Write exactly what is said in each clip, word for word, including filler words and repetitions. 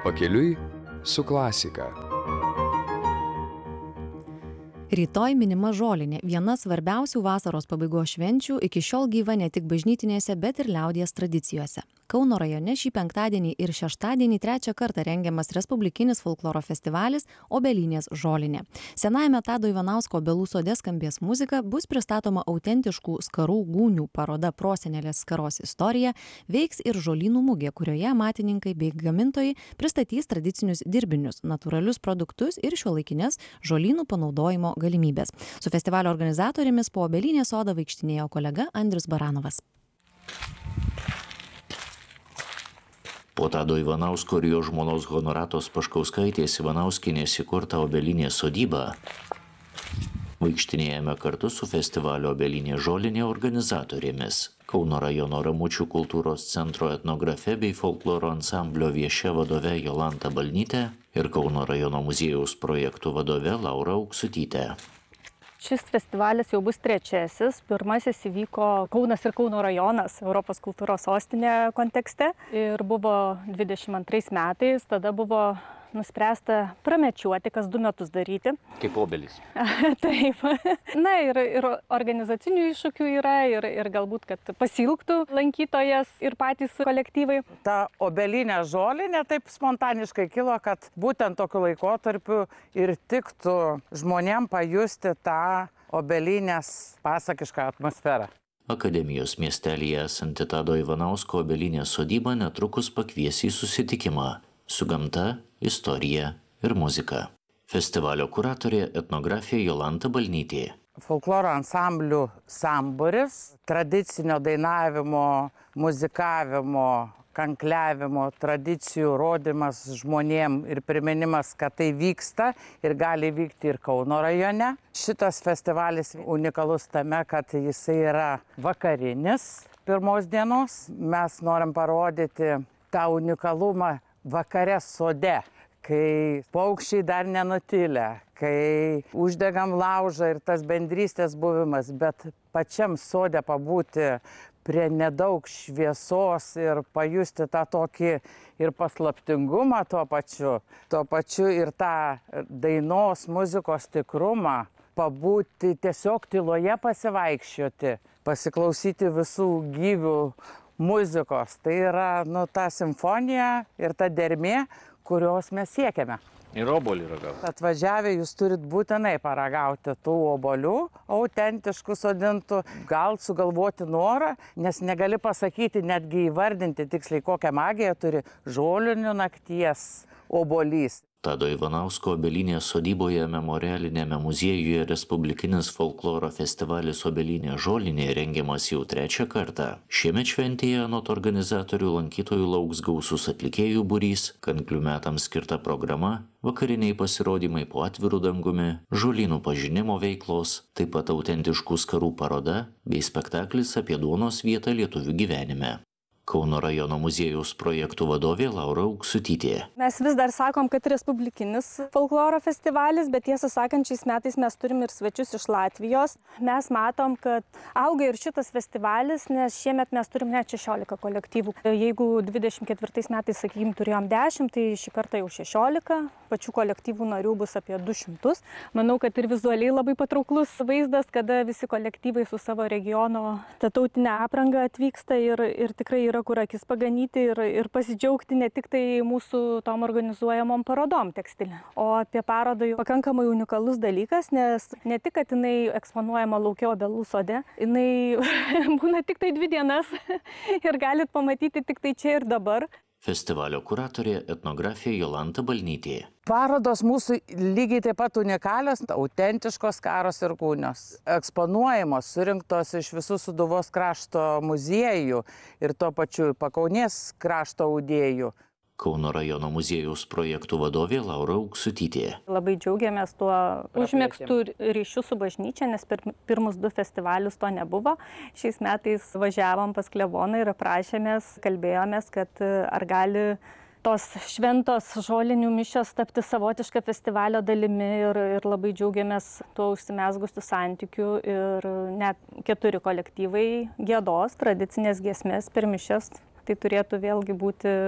Pakeliui su klasika. Rytoj minima Žolinė, viena svarbiausių vasaros pabaigos švenčių, iki šiol gyva ne tik bažnytinėse, bet ir liaudies tradicijose. Kauno rajone šį penktadienį ir šeštadienį trečią kartą rengiamas Respublikinis folkloro festivalis Obelynės Žolinė. Senajame Tado Ivanausko Obelų sode skambės muzika, bus pristatoma autentiškų skarų gūnių paroda Prosenelės skaros istorija, veiks ir žolynų mugė, kurioje amatininkai bei gamintojai pristatys tradicinius dirbinius, natūralius produktus ir šiuolaikinės žolynų panaudojimo galimybės. Su festivalio organizatorėmis po Obelynės sodą vaikštinėjo kolega Andrius Baranovas. Po Tado Ivanausko ir jo žmonos Honoratos Paškauskaitės Ivanauskienės įkurta Obelynės sodyba vaikštinėjame kartu su festivalio Obelynė Žolinė organizatorėmis. Kauno rajono Ramučių kultūros centro etnografe bei folkloro ansamblio viešia vadove Jolanta Balnytė ir Kauno rajono muziejaus projektų vadove Laura Auksutytė. Šis festivalis jau bus trečiasis. Pirmasis įvyko Kaunas ir Kauno rajonas Europos kultūros sostinė kontekste ir buvo dvidešimt antrais metais. Tada buvo nuspręsta pramečiuoti, kas du metus daryti. Kaip obelis. Taip. Na ir, ir organizacinių iššūkių yra ir, ir galbūt, kad pasilgtų lankytojas ir patys kolektyvai. Ta Obelynė Žolinė taip spontaniškai kilo, kad būtent tokiu laikotarpiu ir tiktų žmonėm pajusti tą Obelynės pasakišką atmosferą. Akademijos miestelyje esanti Tado Ivanausko Obelynės sodyba netrukus pakvies į susitikimą su gamta, istorija ir muzika. Festivalio kuratorė etnografė Jolanta Balnytė. Folkloro ansamblių sambūris, tradicinio dainavimo, muzikavimo, kankliavimo tradicijų rodymas žmonėm ir priminimas, kad tai vyksta ir gali vykti ir Kauno rajone. Šitas festivalis unikalus tame, kad jisai yra vakarinis pirmos dienos. Mes norim parodyti tą unikalumą vakare sode, kai paukščiai dar nenutilę, kai uždegam laužą ir tas bendrystės buvimas, bet pačiam sode pabūti prie nedaug šviesos ir pajusti tą tokį ir paslaptingumą tuo pačiu, tuo pačiu ir tą dainos muzikos tikrumą, pabūti tiesiog tyloje pasivaikščioti, pasiklausyti visų gyvių muzikos. Tai yra nu, ta simfonija ir ta dermė, kurios mes siekiame. Ir obuolį ragauti. Atvažiavę jūs turit būtinai paragauti tų obuolių, autentiškų sodintų, gal sugalvoti norą, nes negali pasakyti, netgi įvardinti tiksliai, kokią magiją turi žolinių nakties obuolys. Tado Ivanausko Obelynės sodyboje memorialinėme muziejuje Respublikinis folkloro festivalis Obelynė Žolinė rengiamas jau trečią kartą. Šiemet šventėje anot organizatorių lankytojų lauks gausus atlikėjų būrys, kanklių metams skirta programa, vakariniai pasirodymai po atviru dangumi, žolynų pažinimo veiklos, taip pat autentiškų skarų paroda bei spektaklis apie duonos vietą lietuvių gyvenime. Kauno rajono muziejaus projektų vadovė Laura Auksutytė. Mes vis dar sakom, kad Respublikinis folkloro festivalis, bet tiesą sakant, šiais metais mes turim ir svečius iš Latvijos. Mes matom, kad auga ir šitas festivalis, nes šiemet mes turim net šešiolika kolektyvų. Jeigu dvidešimt ketvirtais metais, sakykim, turėjom dešimt, tai šį kartą jau šešiolika. Pačių kolektyvų narių bus apie du šimtus. Manau, kad ir vizualiai labai patrauklus vaizdas, kada visi kolektyvai su savo regiono tautinę aprangą atvyksta ir, ir tikrai yra kur akis paganyti ir, ir pasidžiaugti ne tik tai mūsų tom organizuojamom parodom tekstilė. O apie parodą jau pakankamai unikalus dalykas, nes ne tik, kad jinai eksponuojama lauke Obelų sode, jinai būna tik tai dvi dienas ir galit pamatyti tik tai čia ir dabar. Festivalio kuratorė etnografė Jolanta Balnytė. Parodos mūsų lygiai taip pat unikalios, autentiškos skaros ir gūnios. Eksponuojamos, surinktos iš visų Sūduvos krašto muziejų ir tuo pačiu Pakaunės krašto audėjų. Kauno rajono muziejaus projektų vadovė Laura Auksutytė. Labai džiaugiamės tuo užmegztų ryšių su bažnyčia, nes per pirmus du festivalius to nebuvo. Šiais metais važiavom pas kleboną ir aprašėmės, kalbėjomės, kad ar gali tos šventos žolinių mišios tapti savotišką festivalio dalimi ir, ir labai džiaugiamės tuo užsimezgusiu santykiu ir net keturi kolektyvai giedos tradicinės giesmės per mišias. Tai turėtų vėlgi būti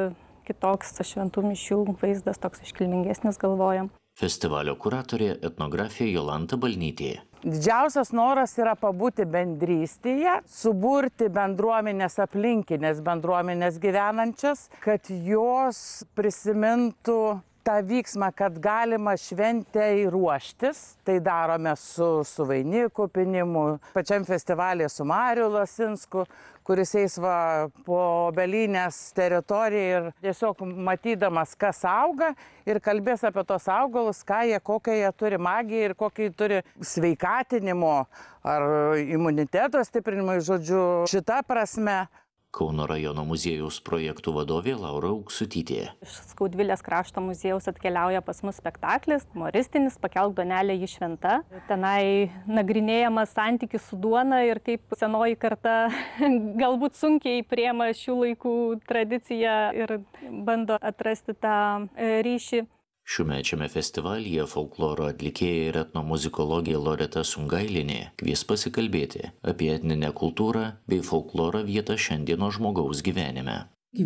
kitoks šventų mišių vaizdas, toks iškilmingesnis galvojam. Festivalio kuratorė etnografė Jolanta Balnytė. Didžiausias noras yra pabūti bendrystėje, suburti bendruomenės, aplinkinės bendruomenės gyvenančias, kad jos prisimintų tą vyksmą, kad galima šventei ruoštis. Tai darome su, su vainiku pinimu, pačiam festivalėje su Mariu Lasinsku, kuris eis va po Obelynės teritoriją ir tiesiog matydamas, kas auga ir kalbės apie tos augalus, ką jie, kokią jie turi magiją ir kokį turi sveikatinimo ar imuniteto stiprinimą, žodžiu, šita prasme. Kauno rajono muziejaus projektų vadovė Laura Auksutytė. Iš Skaudvilės krašto muziejaus atkeliauja pas mus spektaklis, humoristinis, Pakelk duonelę ji šventa. Tenai nagrinėjamas santykis su duona ir kaip senoji karta galbūt sunkiai priema šių laikų tradiciją ir bando atrasti tą ryšį. Šiųmečiame festivalyje folkloro atlikėja ir etnomuzikologė Loreta Sungailinė kvies pasikalbėti apie etninę kultūrą bei folkloro vietą šiandienos žmogaus gyvenime.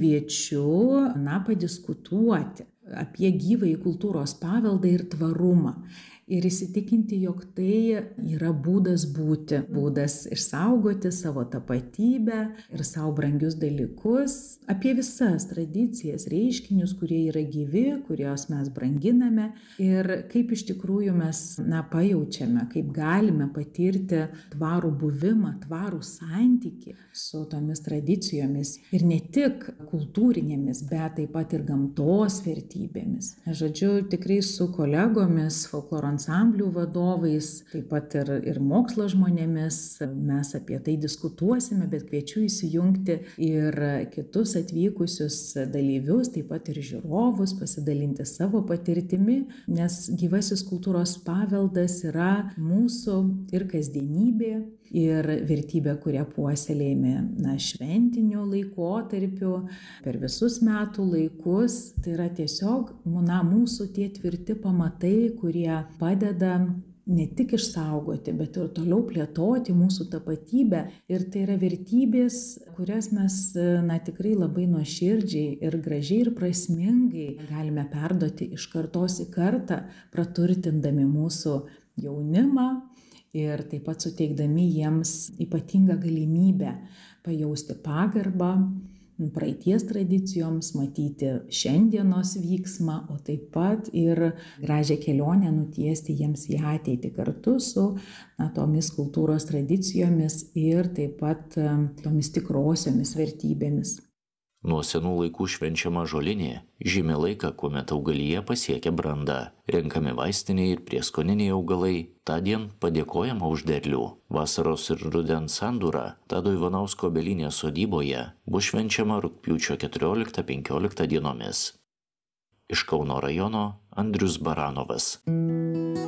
Kviečiu, na, padiskutuoti apie gyvąjį kultūros paveldą ir tvarumą. Ir įsitikinti, jog tai yra būdas būti, būdas išsaugoti savo tapatybę ir savo brangius dalykus, apie visas tradicijas, reiškinius, kurie yra gyvi, kuriuos mes branginame ir kaip iš tikrųjų mes, na, pajaučiame, kaip galime patirti tvarų buvimą, tvarų santykį su tomis tradicijomis ir ne tik kultūrinėmis, bet taip pat ir gamtos vertybėmis. Žodžiu, tikrai su kolegomis, folkloro ansamblių vadovais, taip pat ir, ir mokslo žmonėmis mes apie tai diskutuosime, bet kviečiu įsijungti ir kitus atvykusius dalyvius, taip pat ir žiūrovus, pasidalinti savo patirtimi, nes gyvasis kultūros paveldas yra mūsų ir kasdienybė, ir vertybė, kurią puoselėjame, na, šventiniu laikotarpiu, per visus metų laikus. Tai yra tiesiog, na, mūsų tie tvirti pamatai, kurie padeda ne tik išsaugoti, bet ir toliau plėtoti mūsų tapatybę. Ir tai yra vertybės, kurias mes, na, tikrai labai nuoširdžiai ir gražiai ir prasmingai galime perduoti iš kartos į kartą, praturtindami mūsų jaunimą ir taip pat suteikdami jiems ypatingą galimybę pajausti pagarbą praeities tradicijoms, matyti šiandienos vyksmą, o taip pat ir gražią kelionę nutiesti jiems į ateitį kartu su, na, tomis kultūros tradicijomis ir taip pat tomis tikrosiomis vertybėmis. Nuo senų laikų švenčiama žolinė žymi laiką, kuomet augalija pasiekia brandą. Renkami vaistiniai ir prieskoniniai augalai, tądien padėkojama už derlių. Vasaros ir rudens sandūra Tado Ivanausko Obelynės sodyboje bus švenčiama rugpjūčio keturioliktą penkioliktą dienomis. Iš Kauno rajono Andrius Baranovas.